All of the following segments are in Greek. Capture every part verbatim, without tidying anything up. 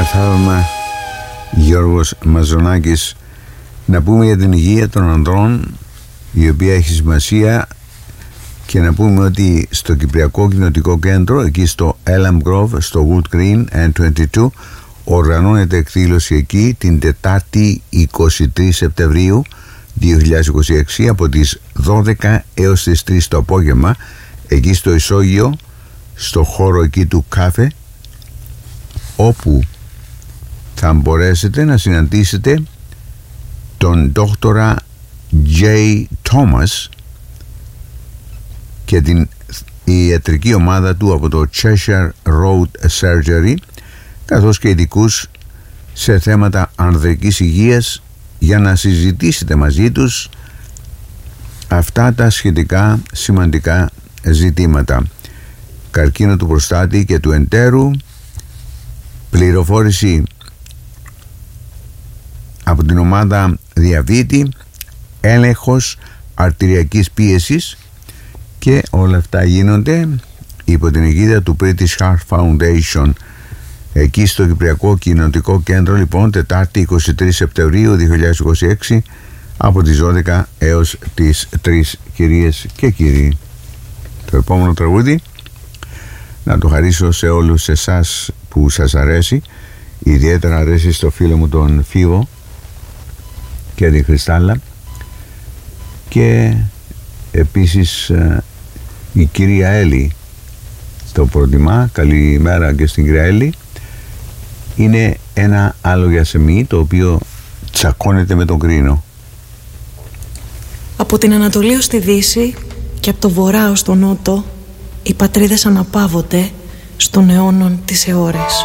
θαύμα Γιώργος Μαζονάκης. Να πούμε για την υγεία των ανδρών, η οποία έχει σημασία, και να πούμε ότι στο Κυπριακό Κοινοτικό Κέντρο, εκεί στο Elm Grove, στο Wood Green εν είκοσι δύο, οργανώνεται εκδήλωση εκεί την Τετάρτη είκοσι τρεις Σεπτεμβρίου δύο χιλιάδες είκοσι έξι από τις δώδεκα έως τις τρεις το απόγευμα, εκεί στο Ισόγειο, στο χώρο εκεί του κάφε, όπου θα μπορέσετε να συναντήσετε τον δόκτορα Τζέι Thomas και την ιατρική ομάδα του από το Cheshire Road Surgery, καθώς και ειδικούς σε θέματα ανδρικής υγείας, για να συζητήσετε μαζί τους αυτά τα σχετικά σημαντικά ζητήματα. Καρκίνο του προστάτη και του εντέρου, πληροφόρηση από την ομάδα διαβήτη, έλεγχος αρτηριακής πίεσης, και όλα αυτά γίνονται υπό την αιγίδα του British Heart Foundation, εκεί στο Κυπριακό Κοινοτικό Κέντρο, λοιπόν, Τετάρτη είκοσι τρεις Σεπτεμβρίου δύο χιλιάδες είκοσι έξι από τις δώδεκα έως τις τρεις, κυρίες και κύριοι. Το επόμενο τραγούδι να το χαρίσω σε όλους εσάς που σας αρέσει, ιδιαίτερα αρέσει στο φίλο μου τον Φίβο και την Χριστάλλα, και επίσης η κυρία Έλλη το προτιμά. Καλημέρα και στην κυρία Έλλη. Είναι ένα άλλο γιασεμί το οποίο τσακώνεται με τον κρίνο. Από την Ανατολή ως τη Δύση και από το Βορρά ως τον Νότο, οι πατρίδες αναπαύονται στον αιώνων τις αιώρες.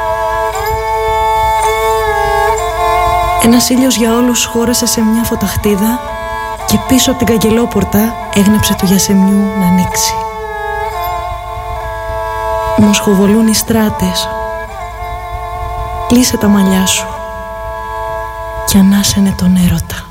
Ένας ήλιος για όλους χώρεσε σε μια φωταχτίδα και πίσω από την καγκελόπορτα έγνεψε του γιασεμιού να ανοίξει. Μοσχοβολούν οι στράτες. Κλείσε τα μαλλιά σου και ανάσαινε τον έρωτα.